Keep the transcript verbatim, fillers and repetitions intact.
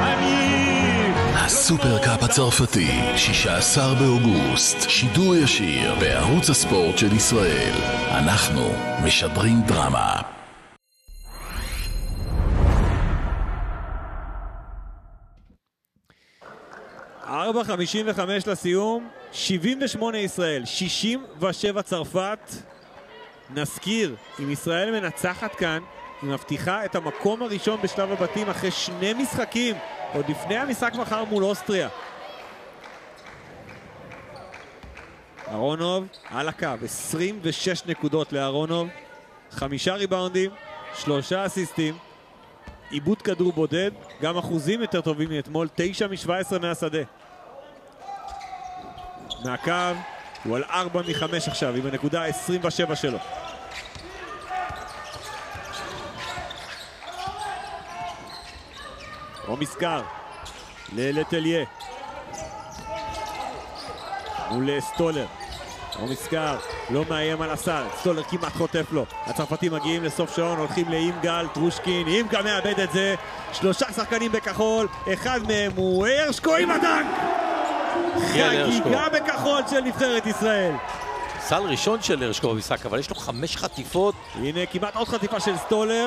הסופרקאפ הצרפתי, שישה עשר באוגוסט, שידור ישיר בערוץ הספורט של ישראל. אנחנו משדרים דרמה. ארבע חמישים וחמש לסיום, שבעים ושמונה ישראל, שישים ושבע צרפת. נזכיר, אם ישראל מנצחת כאן, היא מבטיחה את המקום הראשון בשלב הבתים אחרי שני משחקים, עוד לפני המשחק מחר מול אוסטריה. אהרונוב על הקו, עשרים ושש נקודות לאהרונוב, חמישה ריבאונדים, שלושה אסיסטים, עיבוד כדור בודד, גם אחוזים יותר טובים מאתמול, תשע משבע עשרה מהשדה. מהקו, הוא על ארבע מחמש עכשיו, עם הנקודה עשרים ושבע שלו. או מסקר, ללטליה. מול סטולר. או מסקר, לא מאיים על הסל, סטולר כמעט חוטף לו. הצרפתים מגיעים לסוף שעון, הולכים לאימגל, טרושקין, אימגל מאבד את זה. שלושה שחקנים בכחול, אחד מהם הוא הרשקו עם הדנק! חגיגה בכחול של נבחרת ישראל. סל ראשון של הרשקו במשחק, אבל יש לו חמש חטיפות. הנה כמעט עוד חטיפה של סטולר.